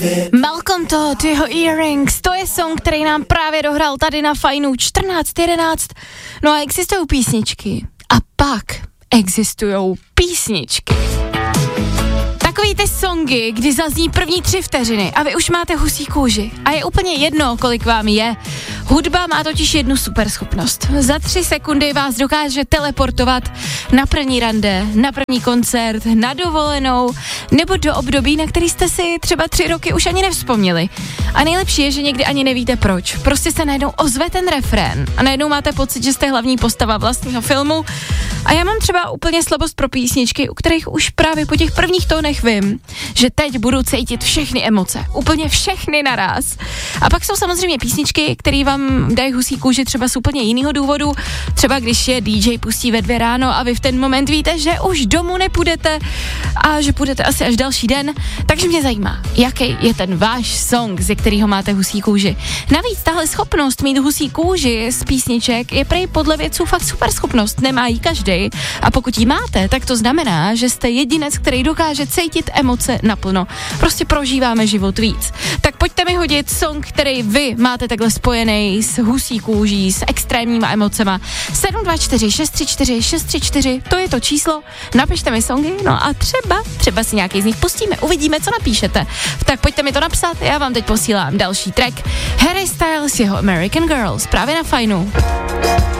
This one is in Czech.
Malcolm Todd, jeho Earrings, to je song, který nám právě dohrál tady na Fajnu 14:11. No a existují písničky a pak existují písničky. Takový ty songy, kdy zazní první 3 vteřiny a vy už máte husí kůži. A je úplně jedno, kolik vám je. Hudba má totiž jednu super schopnost. Za 3 sekundy vás dokáže teleportovat na první rande, na první koncert, na dovolenou, nebo do období, na který jste si třeba 3 roky už ani nevzpomněli. A nejlepší je, že někdy ani nevíte proč. Prostě se najednou ozve ten refrén a najednou máte pocit, že jste hlavní postava vlastního filmu. A já mám třeba úplně slabost pro písničky, u kterých už právě po těch prvních tónech vím, že teď budu cítit všechny emoce, úplně všechny naraz. A pak jsou samozřejmě písničky, které vám dají husí kůži třeba z úplně jiného důvodu, třeba když je DJ pustí ve 2 ráno a vy v ten moment víte, že už domů nepůjdete a že půjdete asi až další den, takže mě zajímá, jaký je ten váš song, ze kterého máte husí kůži. Navíc tahle schopnost mít husí kůži z písniček je prej podle vědců fakt super schopnost, nemá ji každý. A pokud ji máte, tak to znamená, že jste jedinec, který dokáže cítit emoce naplno. Prostě prožíváme život víc. Tak pojďte mi hodit song, který vy máte takhle spojený s husí kůží, s extrémníma emocema. 724 634 634, to je to číslo. Napište mi songy, no a třeba si nějaký z nich pustíme. Uvidíme, co napíšete. Tak pojďte mi to napsat, já vám teď posílám další track. Harry Styles, jeho American Girls, právě na Fajnu.